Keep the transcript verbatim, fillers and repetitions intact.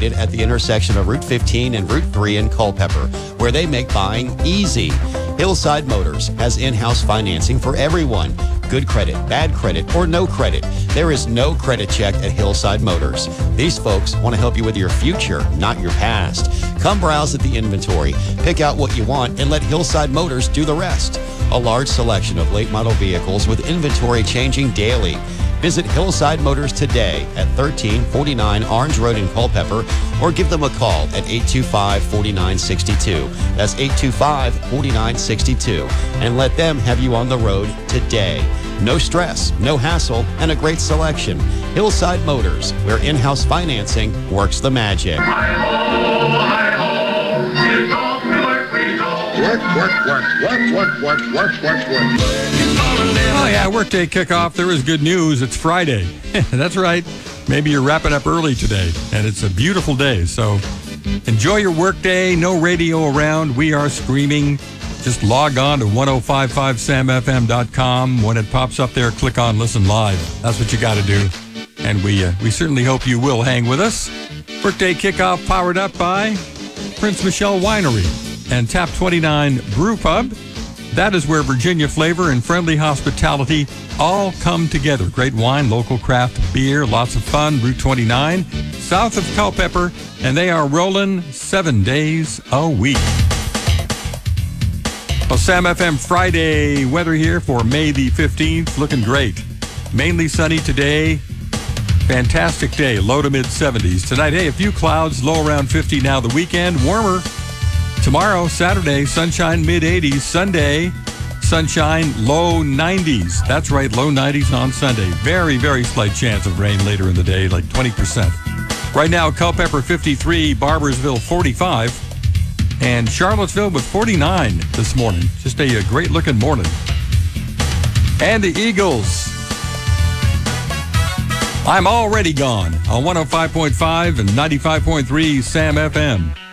located at the intersection of Route fifteen and Route three in Culpeper, where they make buying easy. Hillside Motors has in-house financing for everyone. Good credit, bad credit, or no credit. There is no credit check at Hillside Motors. These folks want to help you with your future, not your past. Come browse at the inventory, pick out what you want, and let Hillside Motors do the rest. A large selection of late model vehicles with inventory changing daily. Visit Hillside Motors today at thirteen forty-nine Orange Road in Culpeper, or give them a call at eight two five, four nine six two. That's eight two five, four nine six two. And let them have you on the road today. No stress, no hassle, and a great selection. Hillside Motors, where in-house financing works the magic. Hi-ho, hi-ho, it's off to work we go. Work, work, work, work, work, work, work, work, work. Oh, yeah, workday kickoff. There is good news. It's Friday. That's right. Maybe you're wrapping up early today, and it's a beautiful day. So enjoy your workday. No radio around. We are streaming. Just log on to ten fifty-five sam f m dot com. When it pops up there, click on Listen Live. That's what you got to do. And we, uh, we certainly hope you will hang with us. Workday kickoff powered up by Prince Michelle Winery and Tap twenty-nine Brew Pub. That is where Virginia flavor and friendly hospitality all come together. Great wine, local craft beer, lots of fun. Route twenty-nine, south of Culpeper, and they are rolling seven days a week. Well, Sam F M Friday weather here for May the fifteenth. Looking great. Mainly sunny today. Fantastic day. Low to mid seventies. Tonight, hey, a few clouds, low around fifty. Now the weekend, warmer. Tomorrow, Saturday, sunshine mid eighties. Sunday, sunshine low nineties. That's right, low nineties on Sunday. Very, very slight chance of rain later in the day, like twenty percent. Right now, Culpeper fifty-three, Barbersville forty-five, and Charlottesville with forty-nine this morning. Just a, a great-looking morning. And the Eagles. I'm already gone on one oh five point five and ninety-five point three Sam F M.